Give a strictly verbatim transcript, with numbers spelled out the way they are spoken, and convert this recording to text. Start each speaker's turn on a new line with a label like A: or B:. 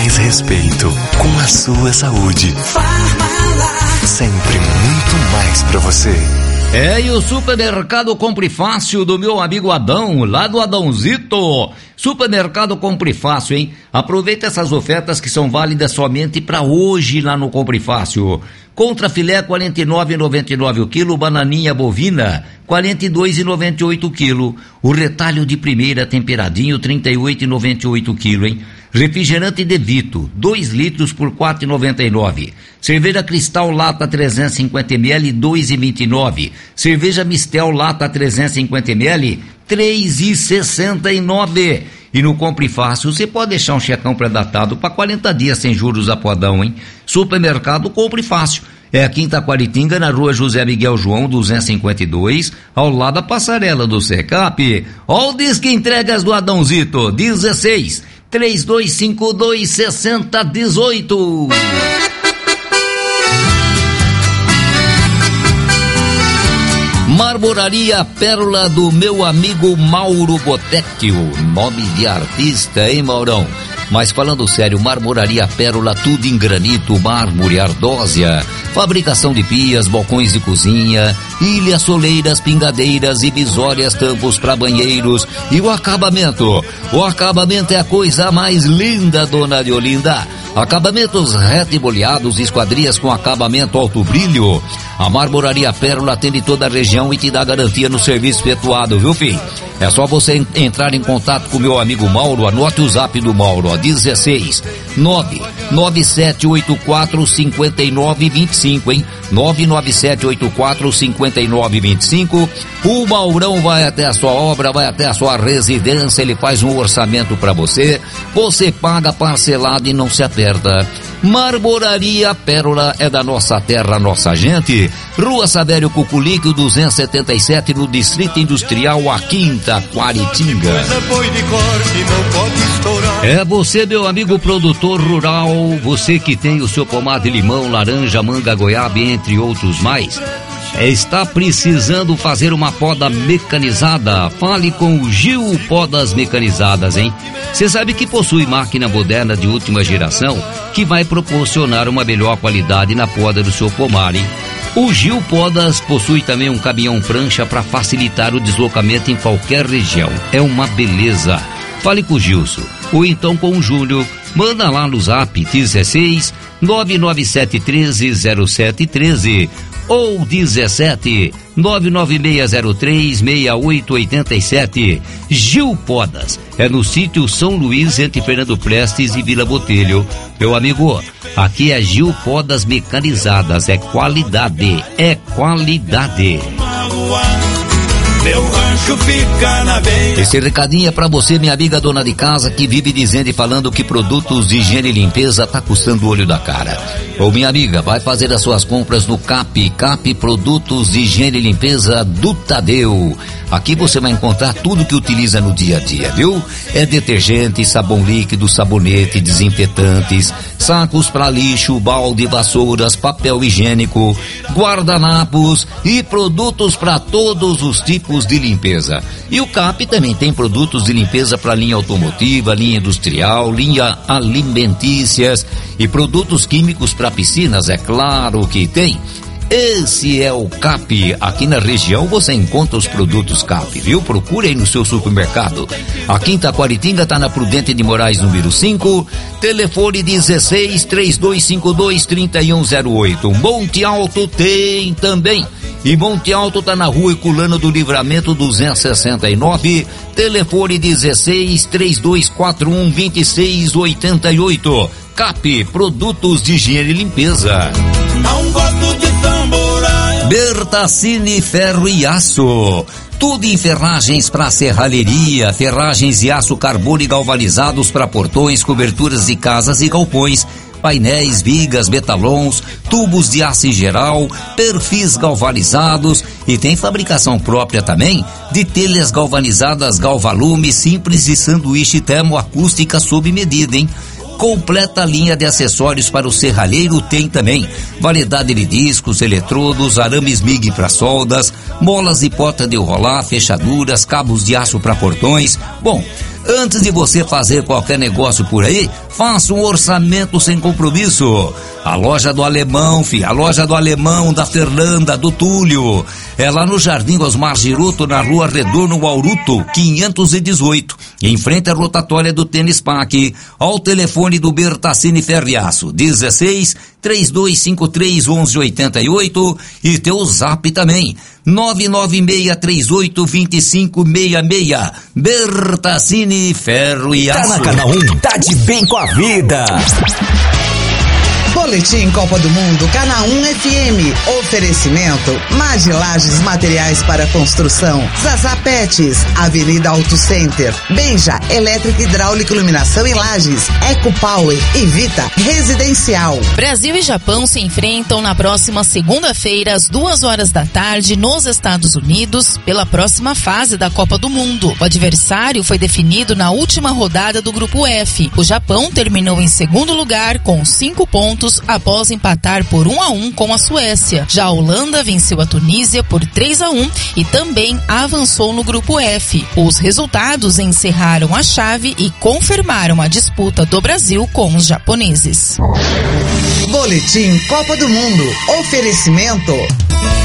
A: mais respeito com a sua saúde. Sempre muito mais pra você.
B: É, e o Supermercado Compre Fácil do meu amigo Adão, lá do Adãozito. Supermercado Compre Fácil, hein? Aproveita essas ofertas que são válidas somente para hoje lá no Compre Fácil. Contra filé quarenta e nove reais e noventa e nove centavos o quilo, bananinha bovina quarenta e dois reais e noventa e oito centavos o quilo. O retalho de primeira temperadinho trinta e oito reais e noventa e oito centavos o quilo, hein? Refrigerante De Vito, dois litros por quatro reais e noventa e nove centavos. Cerveja Cristal Lata trezentos e cinquenta mililitros, dois reais e vinte e nove centavos. Cerveja Mistel Lata trezentos e cinquenta mililitros, três reais e sessenta e nove centavos. E no Compre Fácil você pode deixar um checão pré-datado para quarenta dias sem juros a podão, hein? Supermercado Compre Fácil. É aqui em Taquaritinga, na rua José Miguel João, duzentos e cinquenta e dois, ao lado da passarela do Secap. Ó o Disque Entregas do Adãozito, dezesseis, três dois cinco dois, seis zero um oito. Marmoraria Pérola do meu amigo Mauro Botetti, o nome de artista, hein, Maurão? Mas falando sério, Marmoraria Pérola, tudo em granito, mármore, ardósia, fabricação de pias, balcões de cozinha, ilhas, soleiras, pingadeiras e bisórias, tampos para banheiros e o acabamento. O acabamento é a coisa mais linda, dona Deolinda. Acabamentos retiboleados, esquadrias com acabamento alto brilho. A Marmoraria Pérola atende toda a região e te dá garantia no serviço efetuado, viu, filho? É só você entrar em contato com o meu amigo Mauro, anote o zap do Mauro, ó, dezesseis, nove nove sete oito quatro, cinco nove dois cinco, hein? nove nove sete oito quatro, cinco nove dois cinco. O Maurão vai até a sua obra, vai até a sua residência, ele faz um orçamento para você, você paga parcelado e não se aperta. Marmoraria Pérola é da nossa terra, nossa gente. Rua Savério Cuculique, duzentos e setenta e sete, no Distrito Industrial, aqui em Taquaritinga. É você, meu amigo produtor rural, você que tem o seu pomar de limão, laranja, manga, goiaba, entre outros mais. Está precisando fazer uma poda mecanizada? Fale com o Gil Podas Mecanizadas, hein? Você sabe que possui máquina moderna de última geração que vai proporcionar uma melhor qualidade na poda do seu pomar, hein? O Gil Podas possui também um caminhão prancha para facilitar o deslocamento em qualquer região. É uma beleza. Fale com o Gilson ou então com o Júnior. Manda lá no zap dezesseis, nove nove sete um três, zero sete um três ou dezessete, nove nove seis zero três, seis oito oito sete. Gil Podas é no sítio São Luís, entre Fernando Prestes e Vila Botelho. Meu amigo, aqui é Gil Podas Mecanizadas, é qualidade, é qualidade. Meu rancho fica na beira. Esse recadinho é pra você, minha amiga dona de casa, que vive dizendo e falando que produtos de higiene e limpeza tá custando o olho da cara. Ô minha amiga, vai fazer as suas compras no Cap, Cap Produtos de Higiene e Limpeza do Tadeu. Aqui você vai encontrar tudo que utiliza no dia a dia, viu? É detergente, sabão líquido, sabonete, desinfetantes, sacos para lixo, balde, vassouras, papel higiênico, guardanapos e produtos para todos os tipos de limpeza. E o Cap também tem produtos de limpeza para linha automotiva, linha industrial, linha alimentícias e produtos químicos para piscinas, é claro que tem. Esse é o Cap. Aqui na região você encontra os produtos Cap, viu? Procure aí no seu supermercado. Aqui em Taquaritinga tá na Prudente de Moraes, número cinco. Telefone dezesseis, três dois cinco dois, três um zero oito. Monte Alto tem também. E Monte Alto tá na rua Herculano do Livramento, duzentos e sessenta e nove. Telefone dezesseis, três dois quatro um, dois seis oito oito. Cap, produtos de higiene e limpeza. Não gosto de tamboraia. Bertacini Ferro e Aço. Tudo em ferragens para serralheria, ferragens e aço carbono e galvanizados para portões, coberturas de casas e galpões, painéis, vigas, metalons, tubos de aço em geral, perfis galvanizados e tem fabricação própria também de telhas galvanizadas Galvalume, simples e sanduíche termoacústica sob medida, hein? Completa linha de acessórios para o serralheiro tem também. Variedade de discos, eletrodos, arames M I G para soldas, molas de porta de enrolar, fechaduras, cabos de aço para portões. Bom, Antes de você fazer qualquer negócio por aí, faça um orçamento sem compromisso. A loja do Alemão, fi, a loja do Alemão, da Fernanda, do Túlio. É lá no Jardim Osmar Giroto, na Rua Redondo Auruto, quinhentos e dezoito. Em frente à rotatória do Tênis Parque. Ao telefone do Bertacini Ferriaço, dezesseis, três dois cinco três, onze oitenta e oito. E teu zap também, nove nove seis três oito, dois cinco seis seis. Bertacini Ferro e Aço.
C: Tá na Canal um, tá de bem com a vida.
D: Boletim Copa do Mundo, Canal um F M. Oferecimento, Mage Lages Materiais para Construção. Zazá Pets, Avenida Auto Center. Benja, Elétrica, Hidráulica, Iluminação em Lages. Eco Power e Vita Residencial.
E: Brasil e Japão se enfrentam na próxima segunda-feira, às duas horas da tarde, nos Estados Unidos, pela próxima fase da Copa do Mundo. O adversário foi definido na última rodada do Grupo F. O Japão terminou em segundo lugar com cinco pontos após empatar por um a um com a Suécia. Já a Holanda venceu a Tunísia por três a um e também avançou no Grupo F. Os resultados encerraram a chave e confirmaram a disputa do Brasil com os japoneses.
D: Boletim Copa do Mundo. Oferecimento